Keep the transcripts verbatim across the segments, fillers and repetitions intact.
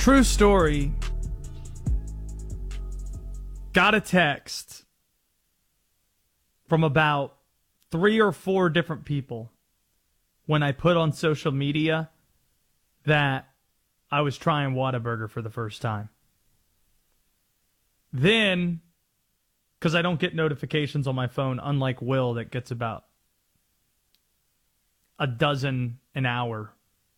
True story. Got a text from about three or four different people when I put on social media that I was trying Whataburger for the first time. Then, because I don't get notifications on my phone, unlike Will that gets about a dozen an hour,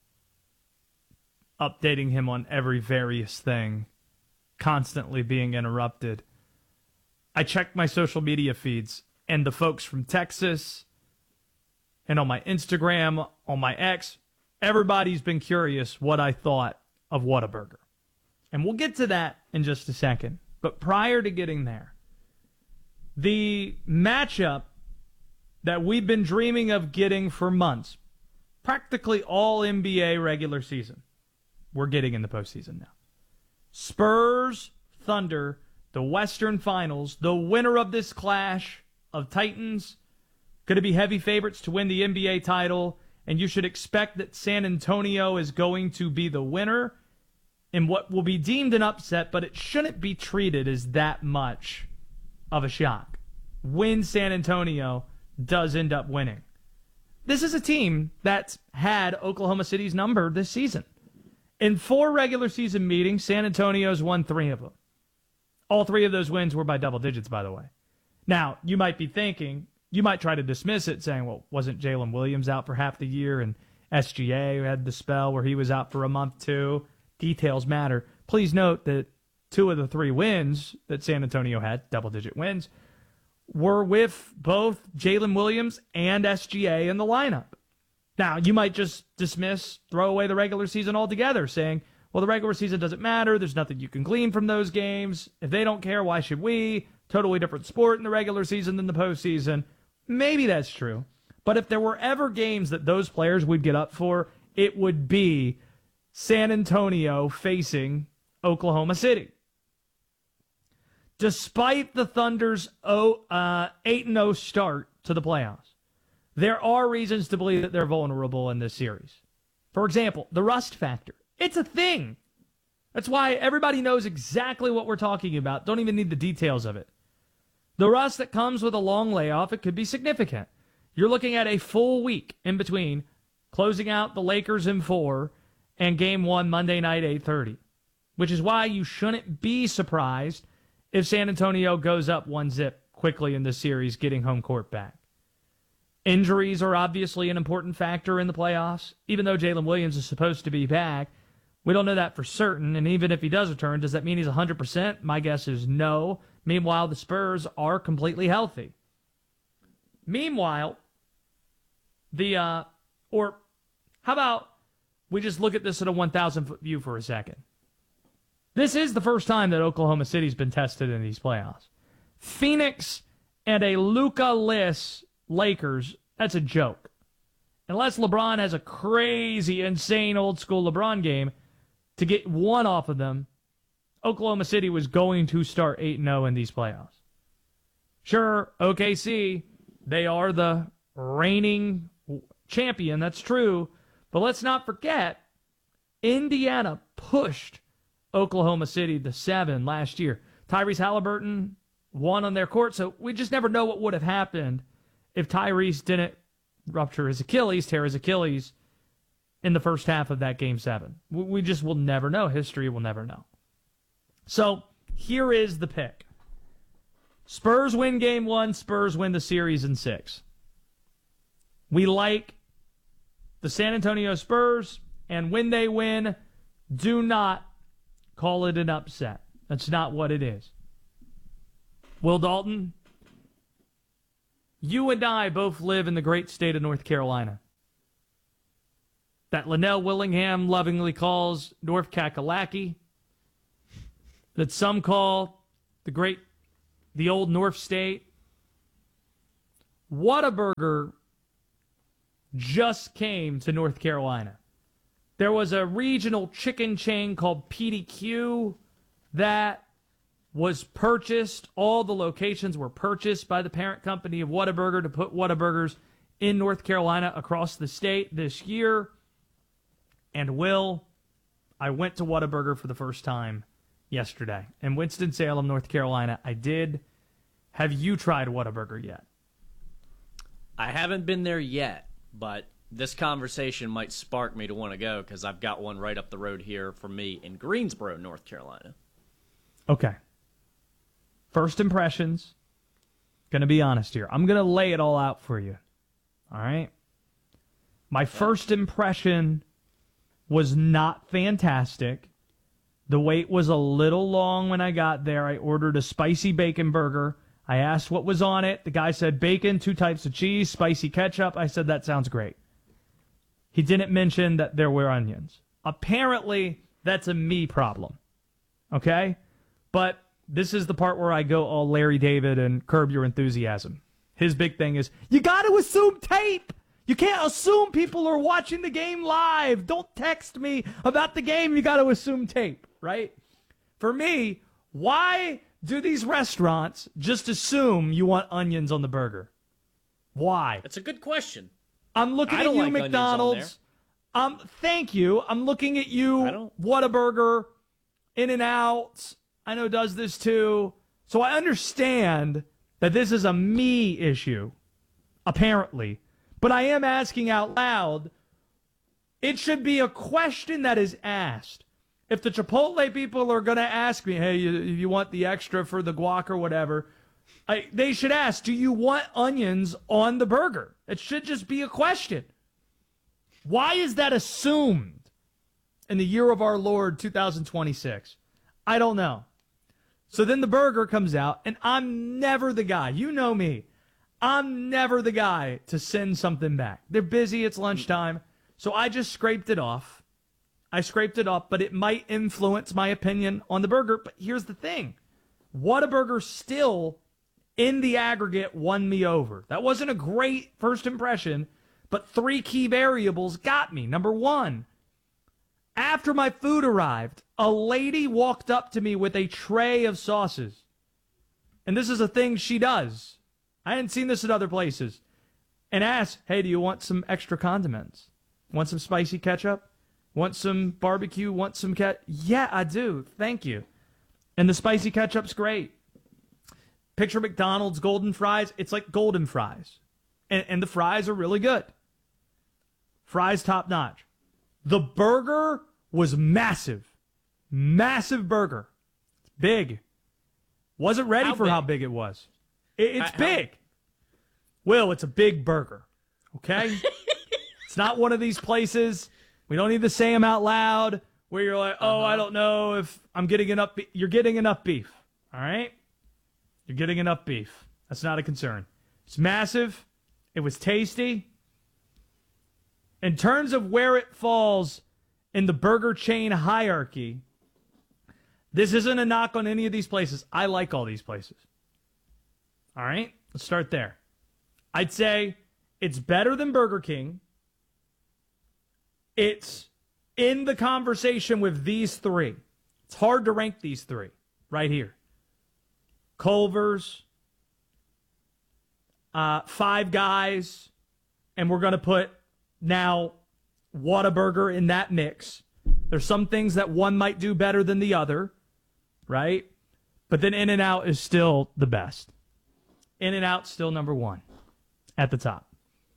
updating him on every various thing, constantly being interrupted. I checked my social media feeds, and the folks from Texas and on my Instagram, on my X, everybody's been curious what I thought of Whataburger. And we'll get to that in just a second. But prior to getting there, the matchup that we've been dreaming of getting for months, practically all N B A regular season, we're getting in the postseason now. Spurs, Thunder, the Western Finals, the winner of this clash of Titans, going to be heavy favorites to win the N B A title, and you should expect that San Antonio is going to be the winner in what will be deemed an upset, but it shouldn't be treated as that much of a shock when San Antonio does end up winning. This is a team that's had Oklahoma City's number this season. In four regular season meetings, San Antonio's won three of them. All three of those wins were by double digits, by the way. Now, you might be thinking, you might try to dismiss it, saying, well, wasn't Jalen Williams out for half the year, and S G A had the spell where he was out for a month too? Details matter. Please note that two of the three wins that San Antonio had, double-digit wins, were with both Jalen Williams and S G A in the lineup. Now, you might just dismiss, throw away the regular season altogether, saying, well, the regular season doesn't matter. There's nothing you can glean from those games. If they don't care, why should we? Totally different sport in the regular season than the postseason. Maybe that's true. But if there were ever games that those players would get up for, it would be San Antonio facing Oklahoma City. Despite the Thunder's eight and oh start to the playoffs, there are reasons to believe that they're vulnerable in this series. For example, the rust factor. It's a thing. That's why everybody knows exactly what we're talking about. Don't even need the details of it. The rust that comes with a long layoff, it could be significant. You're looking at a full week in between closing out the Lakers in four and game one Monday night, eight thirty, which is why you shouldn't be surprised if San Antonio goes up one zip quickly in this series, getting home court back. Injuries are obviously an important factor in the playoffs. Even though Jalen Williams is supposed to be back, we don't know that for certain, and even if he does return, does that mean he's one hundred percent? My guess is no. Meanwhile, the Spurs are completely healthy. Meanwhile, the, uh, or how about we just look at this at a one thousand foot view for a second? This is the first time that Oklahoma City's been tested in these playoffs. Phoenix and a Luka-less Lakers, that's a joke. Unless LeBron has a crazy, insane, old-school LeBron game to get one off of them, Oklahoma City was going to start eight and oh in these playoffs. Sure, O K C, they are the reigning champion, that's true, but let's not forget, Indiana pushed Oklahoma City to seven last year. Tyrese Halliburton won on their court, so we just never know what would have happened if Tyrese didn't rupture his Achilles, tear his Achilles in the first half of that game seven. We just will never know. History will never know. So here is the pick. Spurs win game one. Spurs win the series in six. We like the San Antonio Spurs, and when they win, do not call it an upset. That's not what it is. Will Dalton, you and I both live in the great state of North Carolina that Linnell Willingham lovingly calls North Kakalaki, that some call the great, the old North State. Whataburger just came to North Carolina. There was a regional chicken chain called P D Q that was purchased. All the locations were purchased by the parent company of Whataburger to put Whataburgers in North Carolina across the state this year. And Will, I went to Whataburger for the first time yesterday in Winston-Salem, North Carolina. I did. Have you tried Whataburger yet? I haven't been there yet, but this conversation might spark me to want to go because I've got one right up the road here for me in Greensboro, North Carolina. Okay. First impressions. Gonna be honest here. I'm gonna lay it all out for you. All right? My first impression was not fantastic. The wait was a little long when I got there. I ordered a spicy bacon burger. I asked what was on it. The guy said bacon, two types of cheese, spicy ketchup. I said, that sounds great. He didn't mention that there were onions. Apparently, that's a me problem. Okay? But this is the part where I go all Larry David and Curb Your Enthusiasm. His big thing is, you got to assume tape. You can't assume people are watching the game live. Don't text me about the game. You got to assume tape, right? For me, why do these restaurants just assume you want onions on the burger? Why? That's a good question. I'm looking I at don't you, like McDonald's. Um, thank you. I'm looking at you, Whataburger, In-N-Out. I know does this too. So I understand that this is a me issue, apparently. But I am asking out loud, it should be a question that is asked. If the Chipotle people are going to ask me, hey, you, you want the extra for the guac or whatever, I, they should ask, do you want onions on the burger? It should just be a question. Why is that assumed in the year of our Lord, two thousand twenty-six? I don't know. So then the burger comes out, and I'm never the guy. You know me. I'm never the guy to send something back. They're busy. It's lunchtime. So I just scraped it off. I scraped it off, but it might influence my opinion on the burger. But here's the thing. Whataburger still, in the aggregate, won me over. That wasn't a great first impression, but three key variables got me. Number one, after my food arrived, a lady walked up to me with a tray of sauces. And this is a thing she does. I hadn't seen this at other places. And asked, hey, do you want some extra condiments? Want some spicy ketchup? Want some barbecue? Want some cat? Yeah, I do. Thank you. And the spicy ketchup's great. Picture McDonald's golden fries. It's like golden fries. And, and the fries are really good. Fries top notch. The burger was massive. Massive burger. Big. Wasn't ready How for big? how big it was. It, it's How- big. Will, it's a big burger. Okay? It's not one of these places. We don't need to say them out loud where you're like, oh, Uh-huh. I don't know if I'm getting enough. Be-. You're getting enough beef. All right? You're getting enough beef. That's not a concern. It's massive. It was tasty. In terms of where it falls in the burger chain hierarchy, this isn't a knock on any of these places. I like all these places. All right? Let's start there. I'd say it's better than Burger King. It's in the conversation with these three. It's hard to rank these three right here. Culver's, uh, Five Guys, and we're going to put now Whataburger in that mix. There's some things that one might do better than the other, right? But then In-N-Out is still the best. In-N-Out still number one at the top.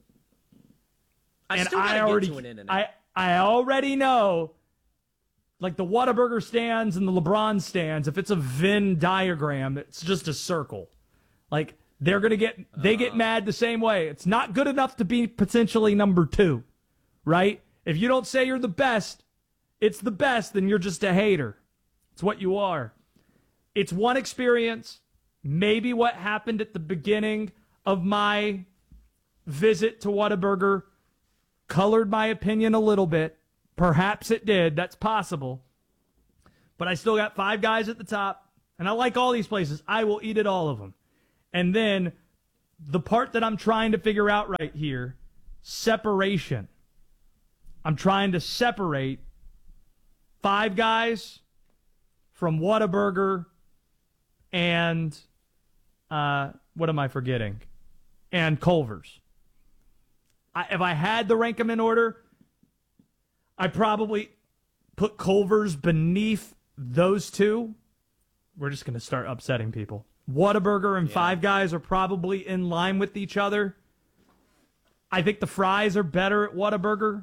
I and still I gotta already, get to an In-N-Out. I, I already know, like the Whataburger stands and the LeBron stands, if it's a Venn diagram, it's just a circle. Like, they're going to get, they get mad the same way. It's not good enough to be potentially number two, right? If you don't say you're the best, it's the best, then you're just a hater. It's what you are. It's one experience. Maybe what happened at the beginning of my visit to Whataburger colored my opinion a little bit. Perhaps it did. That's possible. But I still got Five Guys at the top. And I like all these places. I will eat at all of them. And then the part that I'm trying to figure out right here, separation. I'm trying to separate Five Guys from Whataburger and uh, what am I forgetting? And Culver's. I, if I had to rank them in order, I probably put Culver's beneath those two, we're just going to start upsetting people. Whataburger and yeah. Five Guys are probably in line with each other. I think the fries are better at Whataburger.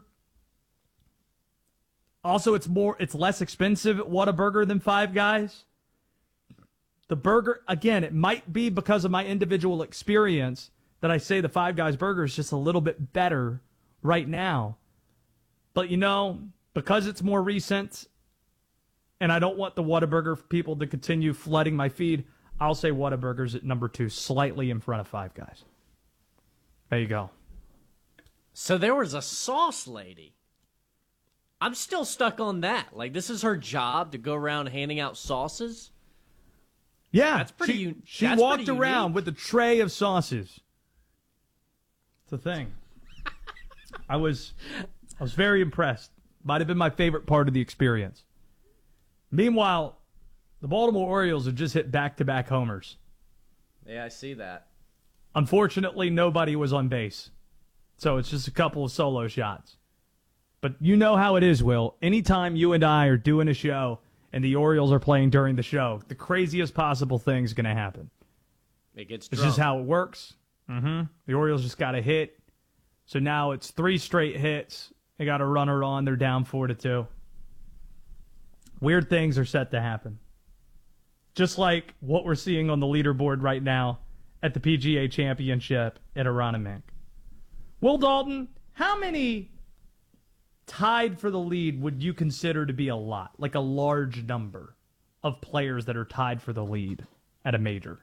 Also, it's more, it's less expensive at Whataburger than Five Guys. The burger, again, it might be because of my individual experience that I say the Five Guys burger is just a little bit better right now. But, you know, because it's more recent and I don't want the Whataburger people to continue flooding my feed, I'll say Whataburger's at number two, slightly in front of Five Guys. There you go. So there was a sauce lady. I'm still stuck on that. Like, this is her job to go around handing out sauces? Yeah. That's pretty She, un- she that's walked pretty around unique. with a tray of sauces. It's a thing. I was I was very impressed. Might have been my favorite part of the experience. Meanwhile, the Baltimore Orioles have just hit back-to-back homers. Yeah, I see that. Unfortunately, nobody was on base. So it's just a couple of solo shots. But you know how it is, Will. Anytime you and I are doing a show and the Orioles are playing during the show, the craziest possible thing is going to happen. It gets It's drunk. just how it works. Mm-hmm. The Orioles just got a hit. So now it's three straight hits. They got a runner on. They're down four to two. Weird things are set to happen. Just like what we're seeing on the leaderboard right now at the P G A Championship at Aronimink. Will Dalton, how many tied for the lead would you consider to be a lot? Like a large number of players that are tied for the lead at a major?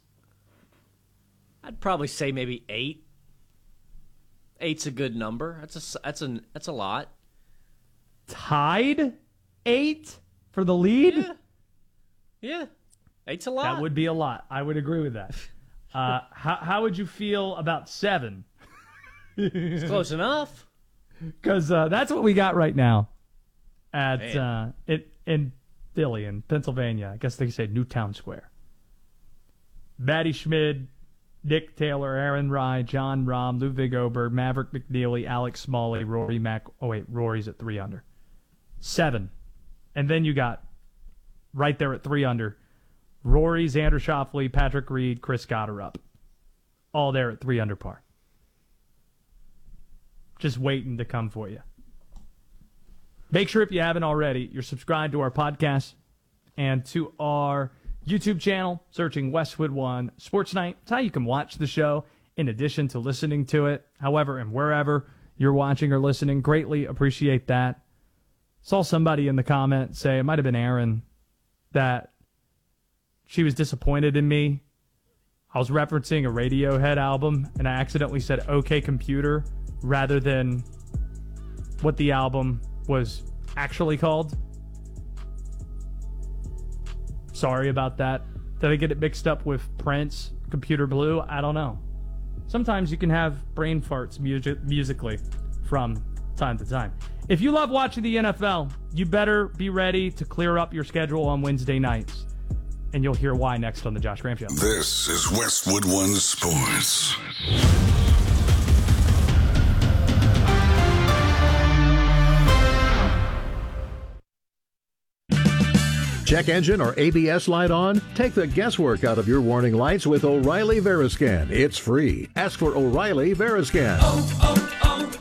I'd probably say maybe eight. Eight's a good number. That's a that's a that's a lot. Tied eight for the lead? Yeah, yeah. Eight's a lot. That would be a lot. I would agree with that. Uh, how how would you feel about seven? It's close enough. Because uh, that's what we got right now at Man. uh, it in Philly, in Pennsylvania. I guess they say Newtown Square. Matty Schmid, Nick Taylor, Aaron Rye, John Rahm, Ludwig Oberg, Maverick McNeely, Alex Smalley, Rory Mac. Oh wait, Rory's at three under. Seven, and then you got right there at three under. Rory, Xander Schauffele, Patrick Reed, Chris Scott are up. All there at three under par. Just waiting to come for you. Make sure if you haven't already, you're subscribed to our podcast and to our YouTube channel, searching Westwood One Sports Night. It's how you can watch the show in addition to listening to it. However, and wherever you're watching or listening, greatly appreciate that. Saw somebody in the comments say, it might have been Aaron, that she was disappointed in me. I was referencing a Radiohead album, and I accidentally said OK Computer rather than what the album was actually called. Sorry about that. Did I get it mixed up with Prince, Computer Blue? I don't know. Sometimes you can have brain farts music- musically from time to time. If you love watching the N F L, you better be ready to clear up your schedule on Wednesday nights. And you'll hear why next on the Josh Graham Show. This is Westwood One Sports. Check engine or A B S light on? Take the guesswork out of your warning lights with O'Reilly Veriscan. It's free. Ask for O'Reilly Veriscan. Oh,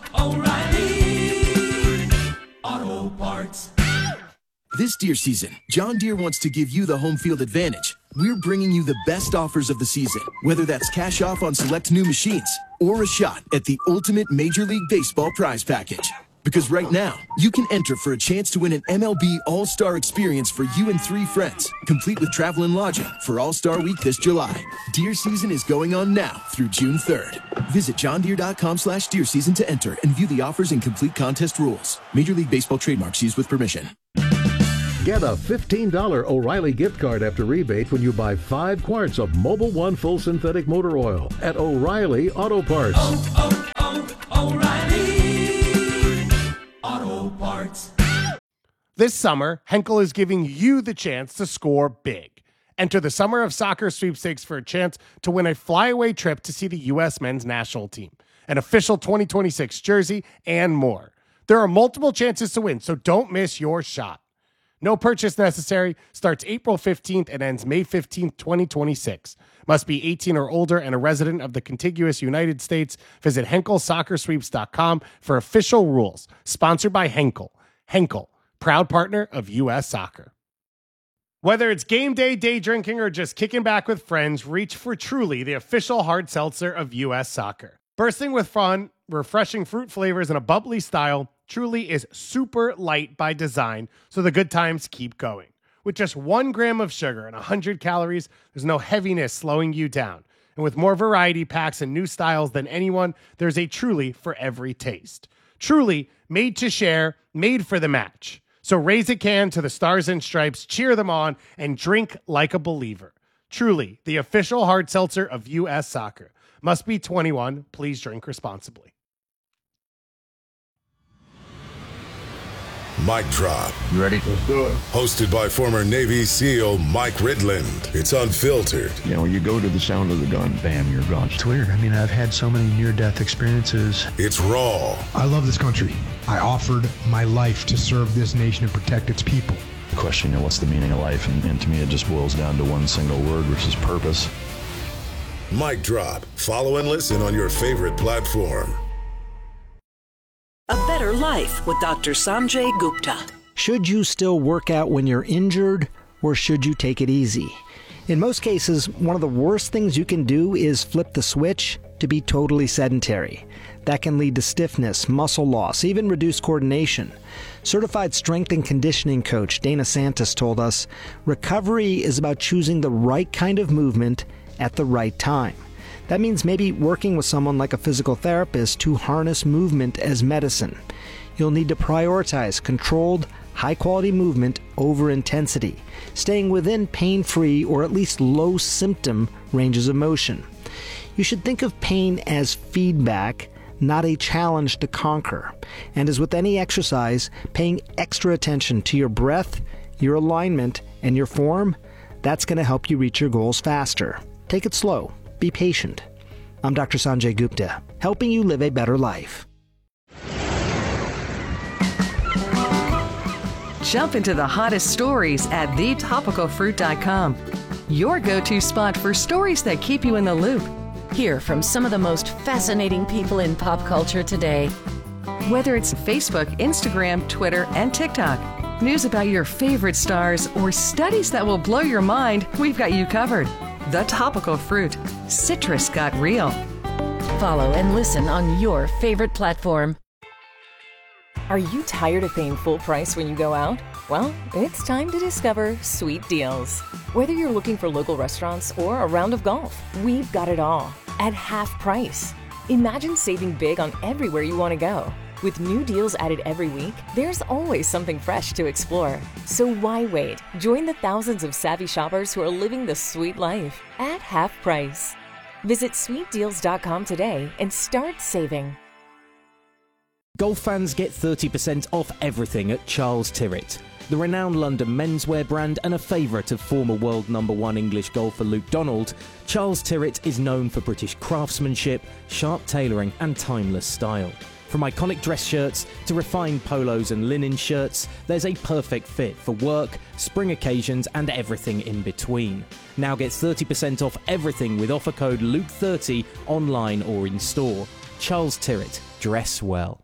oh, oh, O'Reilly Auto Parts. This deer season, John Deere wants to give you the home field advantage. We're bringing you the best offers of the season, whether that's cash off on select new machines or a shot at the ultimate Major League Baseball prize package. Because right now, you can enter for a chance to win an M L B All-Star experience for you and three friends, complete with travel and lodging for All-Star Week this July. Deer season is going on now through June third. Visit johndeere.com slash deer season to enter and view the offers and complete contest rules. Major League Baseball trademarks used with permission. Get a fifteen dollars O'Reilly gift card after rebate when you buy five quarts of Mobil One Full Synthetic Motor Oil at O'Reilly Auto Parts. Oh, oh, oh, O'Reilly Auto Parts. This summer, Henkel is giving you the chance to score big. Enter the Summer of Soccer sweepstakes for a chance to win a flyaway trip to see the U S men's national team, an official twenty twenty-six jersey, and more. There are multiple chances to win, so don't miss your shot. No purchase necessary. Starts April fifteenth and ends May fifteenth, twenty twenty-six. Must be eighteen or older and a resident of the contiguous United States. Visit Henkel Soccer Sweeps dot com for official rules. Sponsored by Henkel. Henkel, proud partner of U S Soccer. Whether it's game day, day drinking, or just kicking back with friends, reach for Truly, the official hard seltzer of U S Soccer. Bursting with fun, refreshing fruit flavors, and a bubbly style, Truly is super light by design, so the good times keep going. With just one gram of sugar and one hundred calories, there's no heaviness slowing you down. And with more variety packs and new styles than anyone, there's a Truly for every taste. Truly, made to share, made for the match. So raise a can to the Stars and Stripes, cheer them on, and drink like a believer. Truly, the official hard seltzer of U S Soccer. Must be twenty-one. Please drink responsibly. Mic Drop. You ready? Let's do it. Hosted by former Navy SEAL Mike Ridland. It's unfiltered. You know, you go to the sound of the gun, bam, you're gone. It's weird. I mean, I've had so many near-death experiences. It's raw. I love this country. I offered my life to serve this nation and protect its people. The question, you know, what's the meaning of life? And, and to me, it just boils down to one single word, which is purpose. Mic Drop. Follow and listen on your favorite platform. A Better Life with Doctor Sanjay Gupta. Should you still work out when you're injured, or should you take it easy? In most cases, one of the worst things you can do is flip the switch to be totally sedentary. That can lead to stiffness, muscle loss, even reduced coordination. Certified strength and conditioning coach Dana Santos told us, recovery is about choosing the right kind of movement at the right time. That means maybe working with someone like a physical therapist to harness movement as medicine. You'll need to prioritize controlled, high-quality movement over intensity, staying within pain-free or at least low-symptom ranges of motion. You should think of pain as feedback, not a challenge to conquer. And as with any exercise, paying extra attention to your breath, your alignment, and your form, that's going to help you reach your goals faster. Take it slow. Be patient. I'm Doctor Sanjay Gupta, helping you live a better life. Jump into the hottest stories at the topical fruit dot com. Your go-to spot for stories that keep you in the loop. Hear from some of the most fascinating people in pop culture today. Whether it's Facebook, Instagram, Twitter, and TikTok, news about your favorite stars, or studies that will blow your mind, we've got you covered. The Topical Fruit. Citrus got real. Follow and listen on your favorite platform. Are you tired of paying full price when you go out? Well, it's time to discover Sweet Deals. Whether you're looking for local restaurants or a round of golf, we've got it all at half price. Imagine saving big on everywhere you want to go. With new deals added every week, there's always something fresh to explore. So why wait? Join the thousands of savvy shoppers who are living the sweet life at half price. Visit sweet deals dot com today and start saving. Golf fans get thirty percent off everything at Charles Tyrwhitt. The renowned London menswear brand and a favourite of former world number one English golfer Luke Donald, Charles Tyrwhitt is known for British craftsmanship, sharp tailoring and timeless style. From iconic dress shirts to refined polos and linen shirts, there's a perfect fit for work, spring occasions and everything in between. Now get thirty percent off everything with offer code Luke thirty online or in store. Charles Tyrwhitt, dress well.